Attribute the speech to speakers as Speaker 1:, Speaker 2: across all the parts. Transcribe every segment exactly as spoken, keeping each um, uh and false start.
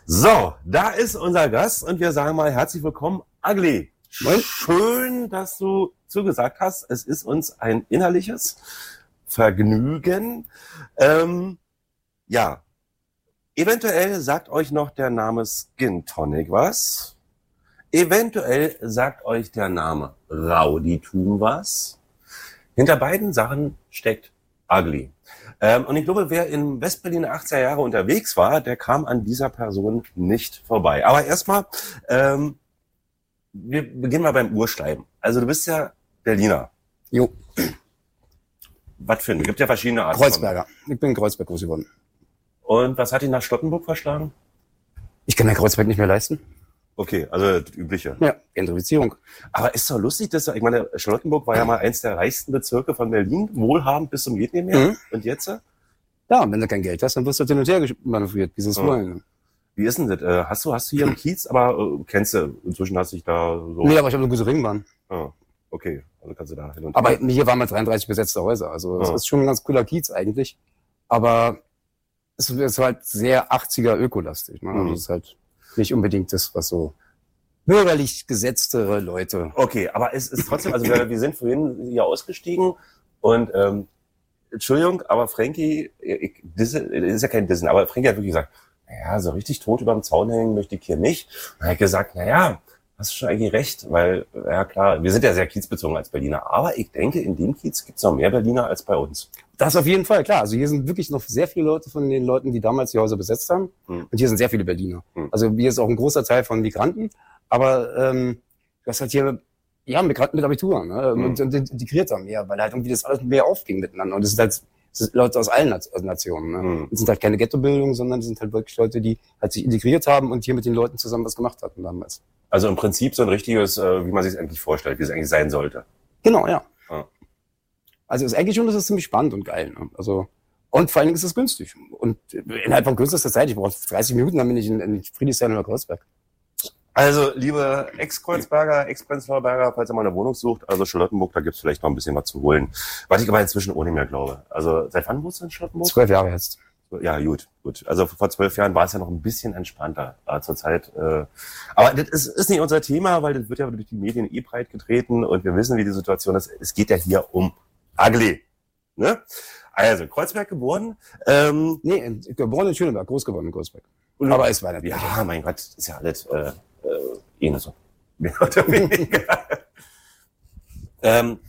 Speaker 1: So, da ist unser Gast und wir sagen mal herzlich willkommen, Ugly.
Speaker 2: Moin.
Speaker 1: Schön, dass du zugesagt hast. Es ist uns ein innerliches Vergnügen. Ähm, ja, eventuell sagt euch noch der Name Skin Tonic was. Eventuell sagt euch der Name Rowdytum was. Hinter beiden Sachen steckt Ugly. Ähm, und ich glaube, wer in Westberlin achtziger Jahre unterwegs war, der kam an dieser Person nicht vorbei. Aber erstmal, ähm, wir beginnen mal beim Urschleim. Also du bist ja Berliner.
Speaker 2: Jo.
Speaker 1: Was für ein? Es gibt ja verschiedene Arten.
Speaker 2: Kreuzberger. Ich bin in Kreuzberg groß geworden.
Speaker 1: Und was hat ihn nach Charlottenburg verschlagen?
Speaker 2: Ich kann mir Kreuzberg nicht mehr leisten.
Speaker 1: Okay, also das Übliche.
Speaker 2: Ja, Gentrifizierung.
Speaker 1: Aber ist doch lustig, dass, ich meine, Charlottenburg war ja mal eins der reichsten Bezirke von Berlin, wohlhabend bis zum geht nicht mehr.
Speaker 2: Mhm.
Speaker 1: Und jetzt?
Speaker 2: Ja, wenn du kein Geld hast, dann wirst du hin und her manövriert, wie sie es
Speaker 1: Mhm.
Speaker 2: wollen.
Speaker 1: Wie ist denn das? Äh, Hast du, hast du hier im Kiez, aber äh, kennst du, inzwischen hast du dich da so...
Speaker 2: Nee, aber ich habe eine gute Ringbahn.
Speaker 1: Ah, okay, also kannst du da hin und
Speaker 2: Aber
Speaker 1: her.
Speaker 2: hier waren mal dreiunddreißig besetzte Häuser. Also es
Speaker 1: Ah.
Speaker 2: ist schon ein ganz cooler Kiez eigentlich. Aber es ist halt sehr achtziger ökolastig. Ne?
Speaker 1: Mhm.
Speaker 2: Also es ist halt nicht unbedingt das, was so bürgerlich gesetztere Leute...
Speaker 1: Okay, aber es ist trotzdem, also wir, wir sind vorhin hier ausgestiegen und ähm, Entschuldigung, aber Frankie, ich, das ist ja kein Dissen, aber Frankie hat wirklich gesagt, naja, so richtig tot über dem Zaun hängen möchte ich hier nicht. Und er hat gesagt, naja, hast du schon eigentlich recht, weil, ja klar, wir sind ja sehr kiezbezogen als Berliner, aber ich denke, in dem Kiez gibt's noch mehr Berliner als bei uns.
Speaker 2: Das auf jeden Fall, klar. Also hier sind wirklich noch sehr viele Leute von den Leuten, die damals die Häuser besetzt haben.
Speaker 1: Hm.
Speaker 2: Und hier sind sehr viele Berliner.
Speaker 1: Hm.
Speaker 2: Also hier ist auch ein großer Teil von Migranten. Aber ähm, du hast halt hier ja Migranten mit Abitur, ne?
Speaker 1: Hm.
Speaker 2: Und, und integriert da mehr, weil halt irgendwie das alles mehr aufging miteinander. Und das sind halt das sind Leute aus allen Naz- Nationen. Ne?
Speaker 1: Hm.
Speaker 2: Das sind halt keine Ghettobildung, sondern das sind halt wirklich Leute, die halt sich integriert haben und hier mit den Leuten zusammen was gemacht hatten damals.
Speaker 1: Also im Prinzip so ein richtiges, äh, wie man sich eigentlich vorstellt, wie es eigentlich sein sollte.
Speaker 2: Genau, ja.
Speaker 1: Ah.
Speaker 2: Also ist eigentlich schon, das ist ziemlich spannend und geil. Ne? Also und vor allen Dingen ist es günstig. Und innerhalb von kürzester Zeit, ich brauche dreißig Minuten, dann bin ich in, in Friedrichshain oder Kreuzberg.
Speaker 1: Also, liebe Ex-Kreuzberger, Ex-Prenzlauer Berger, falls ihr mal eine Wohnung sucht, also Charlottenburg, da gibt's vielleicht noch ein bisschen was zu holen. Was ich aber inzwischen ohne mehr glaube. Also, seit wann wohnst du in Charlottenburg?
Speaker 2: Zwölf Jahre jetzt.
Speaker 1: Ja, gut, gut. Also vor zwölf Jahren war es ja noch ein bisschen entspannter äh, zur Zeit. Äh, aber das ist, ist nicht unser Thema, weil das wird ja durch die Medien eh breit getreten und wir wissen, wie die Situation ist. Es geht ja hier um Ugly. Ne? Also, Kreuzberg geboren. Ähm,
Speaker 2: Nee, in, geboren in Schöneberg, groß geworden in Kreuzberg. Aber es war nicht.
Speaker 1: ja, mein Gott, ist ja alles äh, äh, eh nicht so. Mehr oder weniger. ähm,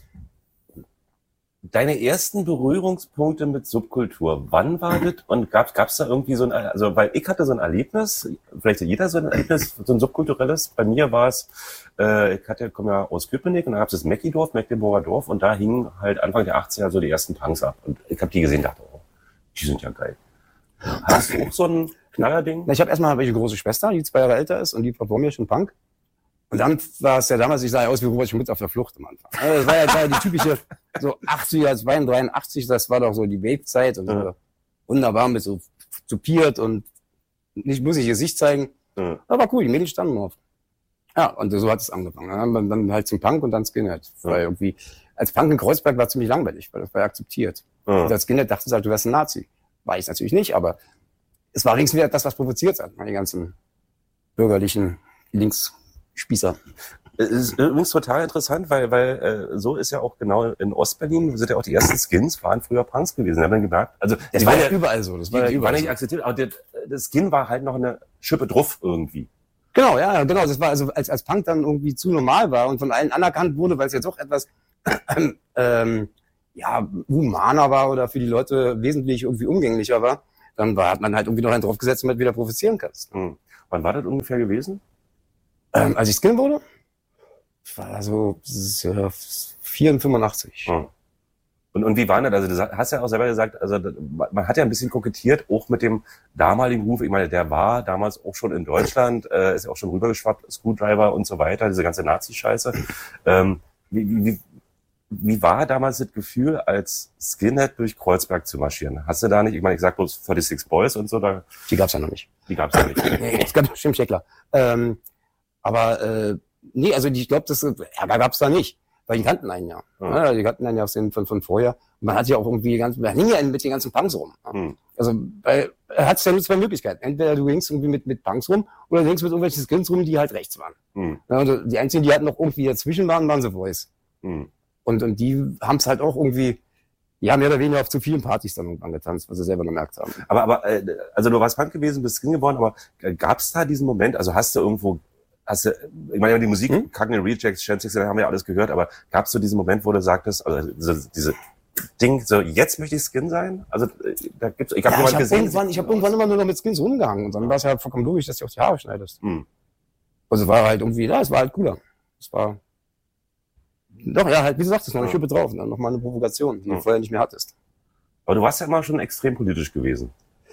Speaker 1: Deine ersten Berührungspunkte mit Subkultur, wann war das und gab gab's da irgendwie so ein, also weil ich hatte so ein Erlebnis, vielleicht hat jeder so ein Erlebnis, so ein subkulturelles, bei mir war es, äh, ich hatte, komme ja aus Köpenick und da gab es das Mäckidorf, Mecklenburger Dorf und da hingen halt Anfang der achtziger so die ersten Punks ab und ich habe die gesehen und dachte, oh, die sind ja geil. Hast du auch so ein Knallerding?
Speaker 2: Na, ich habe erstmal hab ich eine große Schwester, die zwei Jahre älter ist und die war vor mir schon Punk. Und dann war es ja damals, ich sah ja aus wie Robert Schmidt auf der Flucht am Anfang. Also das war ja, das war ja die typische, so achtziger, dreiundachtzig, das war doch so die Wave-Zeit und
Speaker 1: Ja.
Speaker 2: so wunderbar mit so tupiert und nicht muss ich Gesicht zeigen.
Speaker 1: Ja.
Speaker 2: Aber cool, die Mädels standen drauf. Ja, und so hat es angefangen. Dann haben wir dann halt zum Punk und dann Skinhead.
Speaker 1: Ja.
Speaker 2: Weil irgendwie, als Punk in Kreuzberg war ziemlich langweilig, weil das war ja akzeptiert.
Speaker 1: Ja.
Speaker 2: Und als Skinhead dachte ich halt, du wärst ein Nazi. War ich natürlich nicht, aber es war ringswert das, was provoziert hat. Die ganzen bürgerlichen Linksspießer.
Speaker 1: Es ist übrigens total interessant, weil, weil äh, so ist ja auch genau in Ostberlin, sind ja auch die ersten Skins, waren früher Punks gewesen. Da haben wir gemerkt, also
Speaker 2: Das
Speaker 1: die
Speaker 2: war
Speaker 1: waren
Speaker 2: ja überall so. Das war
Speaker 1: die,
Speaker 2: ja
Speaker 1: die waren
Speaker 2: überall
Speaker 1: nicht
Speaker 2: so.
Speaker 1: akzeptiert, aber das, das Skin war halt noch eine Schippe drauf irgendwie.
Speaker 2: Genau, ja, genau. Das war also, als, als Punk dann irgendwie zu normal war und von allen anerkannt wurde, weil es jetzt doch etwas, ähm, ja, humaner war oder für die Leute wesentlich irgendwie umgänglicher war, dann war, hat man halt irgendwie noch einen draufgesetzt, damit du wieder provozieren kannst.
Speaker 1: Hm. Wann war das ungefähr gewesen?
Speaker 2: Ähm, als ich Skin wurde, war so vierundfünfundachtzig.
Speaker 1: Hm. Und, und wie war das? Also du hast ja auch selber gesagt, also man hat ja ein bisschen kokettiert, auch mit dem damaligen Ruf. Ich meine, der war damals auch schon in Deutschland, äh, ist ja auch schon rübergeschwappt, Screwdriver und so weiter, diese ganze Nazi-Scheiße. Ähm, wie, wie, wie war damals das Gefühl, als Skinhead durch Kreuzberg zu marschieren? Hast du da nicht, ich meine, ich sag bloß sechsunddreißig Boys und so, da,
Speaker 2: Die gab's ja noch nicht.
Speaker 1: die gab's ja nicht.
Speaker 2: Nee, es gab bestimmt Steckler. Ähm, aber äh, nee, also ich glaube, das Ärger gab's da nicht. Weil die kannten einen ja.
Speaker 1: Mhm.
Speaker 2: ja die kannten einen ja aus den, von, von vorher. Und man hat ja auch irgendwie die ganzen, man hing ja mit den ganzen Punks rum.
Speaker 1: Mhm.
Speaker 2: Also, weil, er hat ja nur zwei Möglichkeiten. Entweder du hängst irgendwie mit, mit Punks rum, oder du hängst mit irgendwelchen Skins rum, die halt rechts waren.
Speaker 1: Mhm.
Speaker 2: Ja, und die einzigen, die halt noch irgendwie dazwischen waren, waren The Voice.
Speaker 1: Mhm.
Speaker 2: Und, und die haben es halt auch irgendwie, ja, mehr oder weniger auf zu vielen Partys dann irgendwann getanzt, was sie selber gemerkt haben.
Speaker 1: Aber, aber, äh, also du warst Punk gewesen, bist Skin geworden, aber gab es da diesen Moment, also hast du irgendwo, hast du, ich meine, die Musik, hm? Kacken, Rejects, Chance, haben wir ja alles gehört, aber gab es so diesen Moment, wo du sagtest, also diese, diese Ding, so jetzt möchte ich Skin sein? Also da gibt's, ich habe
Speaker 2: ja,
Speaker 1: jemand
Speaker 2: ich hab
Speaker 1: gesehen.
Speaker 2: Irgendwann, ich habe irgendwann immer nur noch mit Skins rumgehangen und dann war es ja vollkommen logisch, dass du auch die Haare schneidest.
Speaker 1: Hm.
Speaker 2: Also es war halt irgendwie, ja, es war halt cooler. Es war, doch, ja, halt, wie du sagtest, noch eine Schippe drauf, dann noch mal eine Provokation, die hm. du vorher nicht mehr hattest.
Speaker 1: Aber du warst ja immer schon extrem politisch gewesen.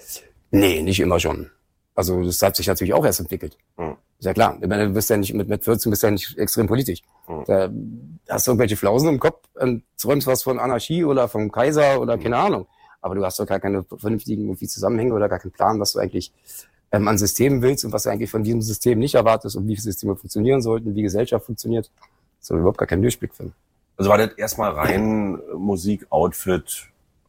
Speaker 2: Nee, nicht immer schon. Also das hat sich natürlich auch erst entwickelt. Hm. Ist ja klar. Ich meine, du bist ja nicht mit, mit vierzehn bist ja nicht extrem politisch. Hm. Da hast du irgendwelche Flausen im Kopf und träumst was von Anarchie oder vom Kaiser oder hm. keine Ahnung. Aber du hast doch gar keine vernünftigen irgendwie Zusammenhänge oder gar keinen Plan, was du eigentlich ähm, an Systemen willst und was du eigentlich von diesem System nicht erwartest und wie Systeme funktionieren sollten, wie Gesellschaft funktioniert. So überhaupt gar keinen Durchblick finden.
Speaker 1: Also war das erstmal rein Musik, Outfit,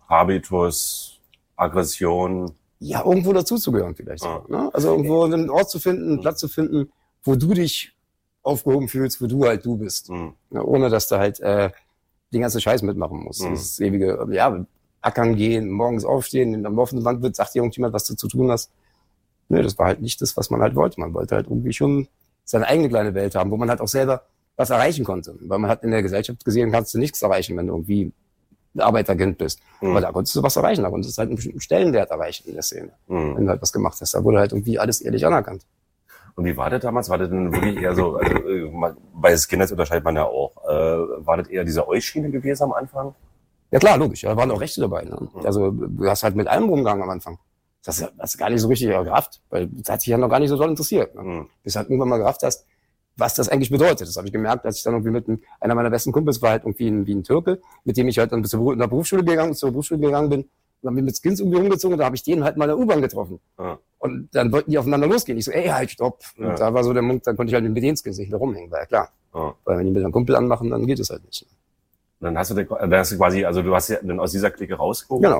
Speaker 1: Habitus, Aggression?
Speaker 2: Ja, irgendwo dazuzugehören vielleicht. Ah. Ne? Also irgendwo einen Ort zu finden, einen Platz zu finden, wo du dich aufgehoben fühlst, wo du halt du bist. Mhm. Ja, ohne dass du halt äh, den ganzen Scheiß mitmachen musst. Mhm. Das ewige, ja, ackern gehen, morgens aufstehen, am offenen Wand wird, sagt dir irgendjemand, was du zu tun hast. Nee, das war halt nicht das, was man halt wollte. Man wollte halt irgendwie schon seine eigene kleine Welt haben, wo man halt auch selber was erreichen konnte. Weil man hat in der Gesellschaft gesehen, kannst du nichts erreichen, wenn du irgendwie Arbeiterkind bist. Mhm. Aber da konntest du was erreichen, da konntest du halt einen bestimmten Stellenwert erreichen in der Szene. Mhm. Wenn du halt was gemacht hast. Da wurde halt irgendwie alles ehrlich anerkannt.
Speaker 1: Und wie war das damals? War das denn wirklich eher so, also äh, bei Skinheads unterscheidet man ja auch, äh, war das eher diese Euch-Schiene gewesen am Anfang?
Speaker 2: Ja klar, logisch, da waren auch Rechte dabei. Ne? Mhm. Also du hast halt mit allem rumgegangen am Anfang. Das hast du gar nicht so richtig gerafft, weil das hat sich ja noch gar nicht so doll interessiert. Ne? Mhm. Bis halt irgendwann mal gerafft hast, was das eigentlich bedeutet. Das habe ich gemerkt, als ich dann irgendwie mit einem, einer meiner besten Kumpels war halt irgendwie ein, wie ein Türke, mit dem ich halt dann bis zur, in der Berufsschule gegangen, zur Berufsschule gegangen bin. Und dann bin ich mit Skins irgendwie rumgezogen und da habe ich den halt mal in der U-Bahn getroffen. Ja. Und dann wollten die aufeinander losgehen. Ich so, ey, halt, stopp. Und ja. da war so der Mund, dann konnte ich halt mit den Skins nicht mehr rumhängen, war ja klar. Ja. Weil wenn die mit einem Kumpel anmachen, dann geht es halt nicht.
Speaker 1: Dann hast du, dann hast du quasi, also du hast ja dann aus dieser Clique rausgeholt.
Speaker 2: Genau.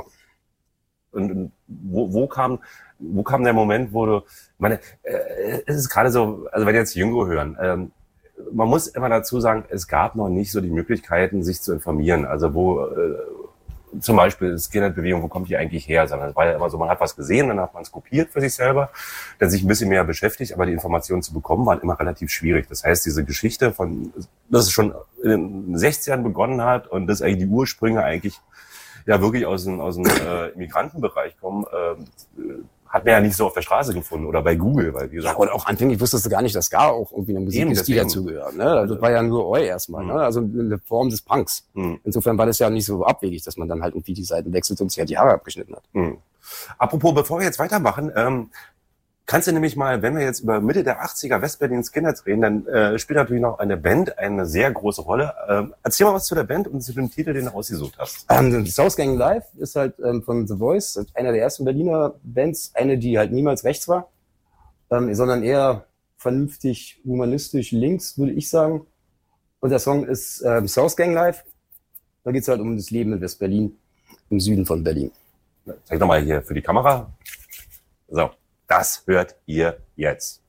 Speaker 1: Und, und wo, wo kam, wo kam der Moment, wo du, ich meine, äh, es ist gerade so, also wenn jetzt Jüngere hören, ähm, man muss immer dazu sagen, es gab noch nicht so die Möglichkeiten, sich zu informieren. Also wo äh, zum Beispiel Skinhead-Bewegung, wo kommt die eigentlich her? Sondern es war ja immer so, man hat was gesehen, dann hat man es kopiert für sich selber, dann sich ein bisschen mehr beschäftigt, aber die Informationen zu bekommen, waren immer relativ schwierig. Das heißt, diese Geschichte von, dass es schon in den sechzigern begonnen hat und dass eigentlich die Ursprünge eigentlich ja wirklich aus dem, aus dem äh, Immigrantenbereich kommen, äh, hat man ja nicht so auf der Straße gefunden oder bei Google, weil wie gesagt.
Speaker 2: Ja, und auch anfänglich wusstest du gar nicht, dass gar auch irgendwie eine Musik ist, die dazugehört. Ne? Also das war ja nur Oi erstmal, mhm. ne? Also eine Form des Punks. Mhm. Insofern war das ja nicht so abwegig, dass man dann halt irgendwie die Seiten wechselt und sich halt die Haare abgeschnitten hat.
Speaker 1: Mhm. Apropos, bevor wir jetzt weitermachen, ähm, kannst du nämlich mal, wenn wir jetzt über Mitte der achtziger West-Berlin Skinheads reden, dann äh, spielt natürlich noch eine Band eine sehr große Rolle. Ähm, erzähl mal was zu der Band und zu dem Titel, den du ausgesucht hast.
Speaker 2: Ähm, South Gang Live ist halt ähm, von The Voice, einer der ersten Berliner Bands, eine, die halt niemals rechts war, ähm, sondern eher vernünftig, humanistisch links, würde ich sagen. Und der Song ist ähm, South Gang Live. Da geht's halt um das Leben in West-Berlin, im Süden von Berlin.
Speaker 1: Zeig doch mal hier für die Kamera. So. Das hört ihr jetzt.